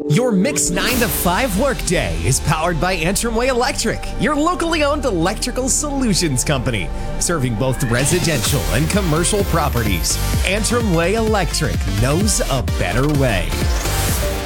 Your mixed 9 to 5 workday is powered by Antrim Way Electric, your locally owned electrical solutions company, serving both residential and commercial properties. Antrim Way Electric knows a better way.